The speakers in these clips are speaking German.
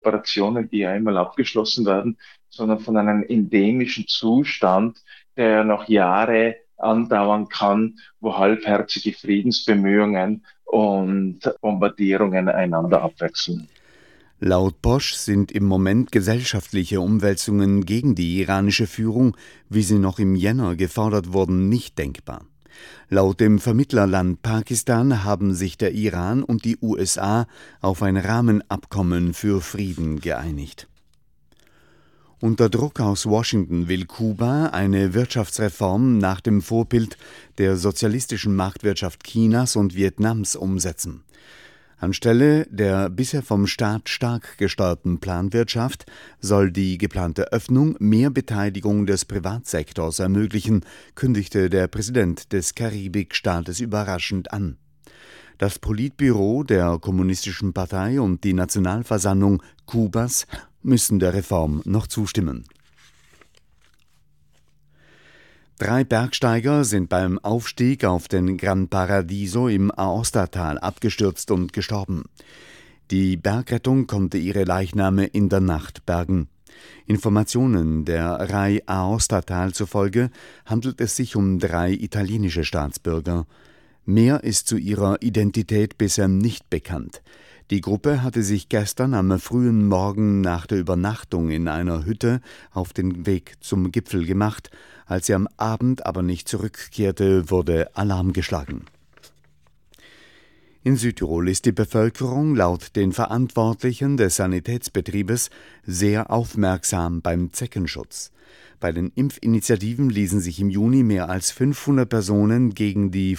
Operationen, die ja einmal abgeschlossen werden, sondern von einem endemischen Zustand, der ja noch Jahre andauern kann, wo halbherzige Friedensbemühungen und Bombardierungen einander abwechseln. Laut Bosch sind im Moment gesellschaftliche Umwälzungen gegen die iranische Führung, wie sie noch im Jänner gefordert wurden, nicht denkbar. Laut dem Vermittlerland Pakistan haben sich der Iran und die USA auf ein Rahmenabkommen für Frieden geeinigt. Unter Druck aus Washington will Kuba eine Wirtschaftsreform nach dem Vorbild der sozialistischen Marktwirtschaft Chinas und Vietnams umsetzen. Anstelle der bisher vom Staat stark gesteuerten Planwirtschaft soll die geplante Öffnung mehr Beteiligung des Privatsektors ermöglichen, kündigte der Präsident des Karibikstaates überraschend an. Das Politbüro der Kommunistischen Partei und die Nationalversammlung Kubas müssen der Reform noch zustimmen. 3 Bergsteiger sind beim Aufstieg auf den Gran Paradiso im Aostatal abgestürzt und gestorben. Die Bergrettung konnte ihre Leichname in der Nacht bergen. Informationen der RAI Aostatal zufolge handelt es sich um 3 italienische Staatsbürger. Mehr ist zu ihrer Identität bisher nicht bekannt. Die Gruppe hatte sich gestern am frühen Morgen nach der Übernachtung in einer Hütte auf den Weg zum Gipfel gemacht. Als sie am Abend aber nicht zurückkehrte, wurde Alarm geschlagen. In Südtirol ist die Bevölkerung laut den Verantwortlichen des Sanitätsbetriebes sehr aufmerksam beim Zeckenschutz. Bei den Impfinitiativen ließen sich im Juni mehr als 500 Personen gegen die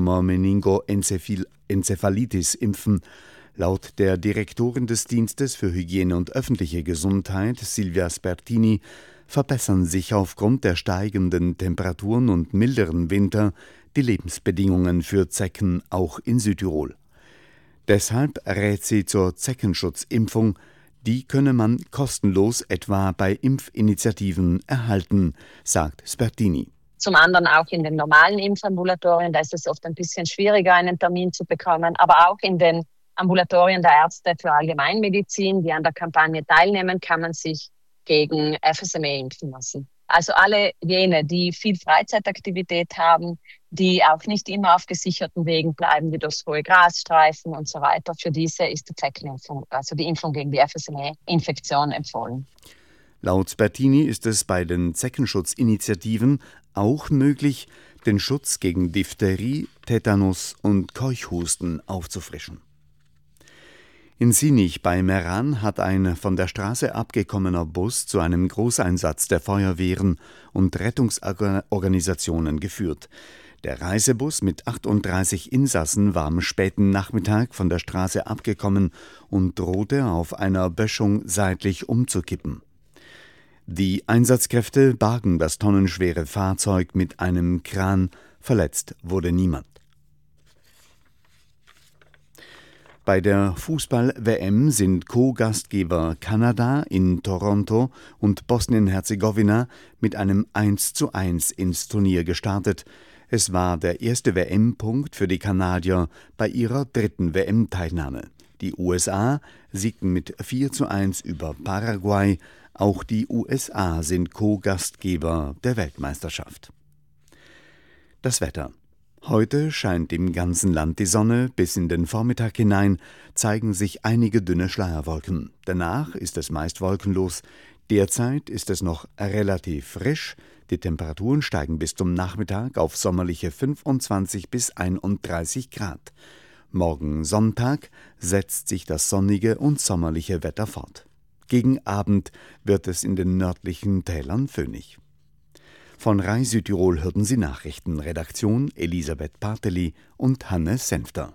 Frühsommer-Meningoenzephalitis impfen. Laut der Direktorin des Dienstes für Hygiene und öffentliche Gesundheit, Silvia Spertini, verbessern sich aufgrund der steigenden Temperaturen und milderen Winter die Lebensbedingungen für Zecken auch in Südtirol. Deshalb rät sie zur Zeckenschutzimpfung. Die könne man kostenlos etwa bei Impfinitiativen erhalten, sagt Spertini. Zum anderen auch in den normalen Impfambulatorien, da ist es oft ein bisschen schwieriger, einen Termin zu bekommen, aber auch in den Ambulatorien der Ärzte für Allgemeinmedizin, die an der Kampagne teilnehmen, kann man sich gegen FSME impfen lassen. Also alle jene, die viel Freizeitaktivität haben, die auch nicht immer auf gesicherten Wegen bleiben, wie durchs hohe Grasstreifen und so weiter, für diese ist die Zeckenimpfung, also die Impfung gegen die FSME-Infektion empfohlen. Laut Spertini ist es bei den Zeckenschutzinitiativen auch möglich, den Schutz gegen Diphtherie, Tetanus und Keuchhusten aufzufrischen. In Sinich bei Meran hat ein von der Straße abgekommener Bus zu einem Großeinsatz der Feuerwehren und Rettungsorganisationen geführt. Der Reisebus mit 38 Insassen war am späten Nachmittag von der Straße abgekommen und drohte auf einer Böschung seitlich umzukippen. Die Einsatzkräfte bargen das tonnenschwere Fahrzeug mit einem Kran, verletzt wurde niemand. Bei der Fußball-WM sind Co-Gastgeber Kanada in Toronto und Bosnien-Herzegowina mit einem 1:1 ins Turnier gestartet. Es war der erste WM-Punkt für die Kanadier bei ihrer 3. WM-Teilnahme. Die USA siegten mit 4:1 über Paraguay. Auch die USA sind Co-Gastgeber der Weltmeisterschaft. Das Wetter. Heute scheint im ganzen Land die Sonne, bis in den Vormittag hinein zeigen sich einige dünne Schleierwolken. Danach ist es meist wolkenlos. Derzeit ist es noch relativ frisch. Die Temperaturen steigen bis zum Nachmittag auf sommerliche 25 bis 31 Grad. Morgen Sonntag setzt sich das sonnige und sommerliche Wetter fort. Gegen Abend wird es in den nördlichen Tälern föhnig. Von RAI Südtirol hörten Sie Nachrichten. Redaktion Elisabeth Parteli und Hannes Senfter.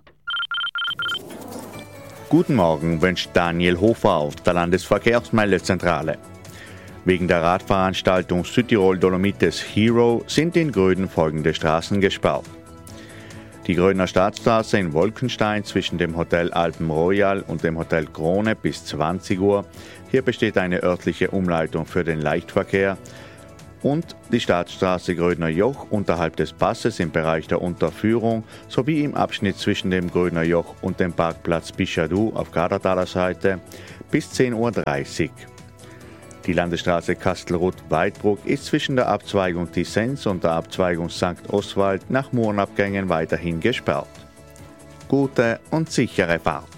Guten Morgen, wünscht Daniel Hofer auf der Landesverkehrsmeldezentrale. Wegen der Radveranstaltung Südtirol Dolomites Hero sind in Gröden folgende Straßen gesperrt. Die Grödner Stadtstraße in Wolkenstein zwischen dem Hotel Alpen Royal und dem Hotel Krone bis 20 Uhr. Hier besteht eine örtliche Umleitung für den Leichtverkehr. Und die Stadtstraße Grödner Joch unterhalb des Passes im Bereich der Unterführung sowie im Abschnitt zwischen dem Grödner Joch und dem Parkplatz Bischadu auf Kadertaler Seite bis 10.30 Uhr. Die Landesstraße Kastelruth-Weidbruck ist zwischen der Abzweigung Dissens und der Abzweigung St. Oswald nach Mohrenabgängen weiterhin gesperrt. Gute und sichere Fahrt.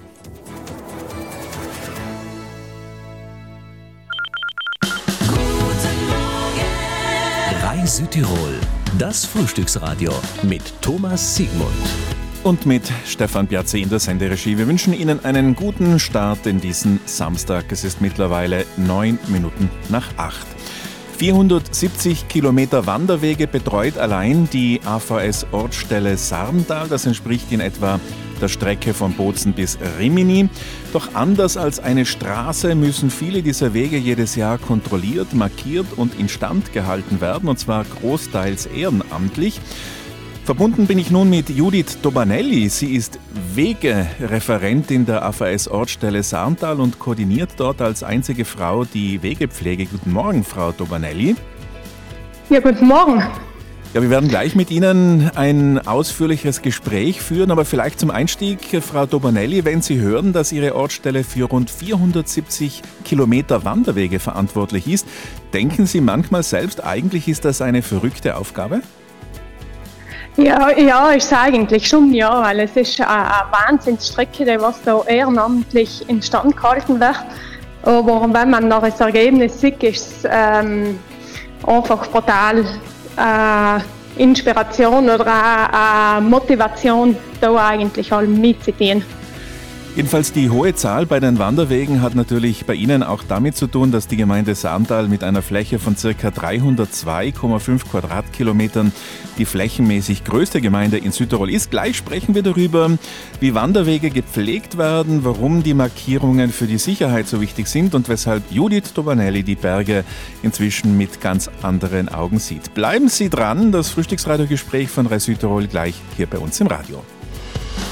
Südtirol, das Frühstücksradio mit Thomas Siegmund. Und mit Stefan Piazzi in der Senderegie. Wir wünschen Ihnen einen guten Start in diesen Samstag. Es ist mittlerweile 9 Minuten nach 8. 470 Kilometer Wanderwege betreut allein die AVS-Ortsstelle Sarntal. Das entspricht in etwa der Strecke von Bozen bis Rimini. Doch anders als eine Straße müssen viele dieser Wege jedes Jahr kontrolliert, markiert und instand gehalten werden, und zwar großteils ehrenamtlich. Verbunden bin ich nun mit Judith Dobanelli. Sie ist Wegereferentin der AVS-Ortsstelle Sarntal und koordiniert dort als einzige Frau die Wegepflege. Guten Morgen, Frau Dobanelli. Ja, guten Morgen. Ja, wir werden gleich mit Ihnen ein ausführliches Gespräch führen, aber vielleicht zum Einstieg, Frau Dobanelli, wenn Sie hören, dass Ihre Ortsstelle für rund 470 Kilometer Wanderwege verantwortlich ist, denken Sie manchmal selbst, eigentlich ist das eine verrückte Aufgabe? Ja, ist es eigentlich schon, ja, weil es ist eine Wahnsinnsstrecke, die was da ehrenamtlich instand gehalten wird. Aber wenn man noch das Ergebnis sieht, ist es einfach brutal. Inspiration oder Motivation, da eigentlich allem mitzugehen. Jedenfalls die hohe Zahl bei den Wanderwegen hat natürlich bei Ihnen auch damit zu tun, dass die Gemeinde Sarntal mit einer Fläche von ca. 302,5 Quadratkilometern die flächenmäßig größte Gemeinde in Südtirol ist. Gleich sprechen wir darüber, wie Wanderwege gepflegt werden, warum die Markierungen für die Sicherheit so wichtig sind und weshalb Judith Dobanelli die Berge inzwischen mit ganz anderen Augen sieht. Bleiben Sie dran, das Frühstücksradio-Gespräch von RAI Südtirol gleich hier bei uns im Radio.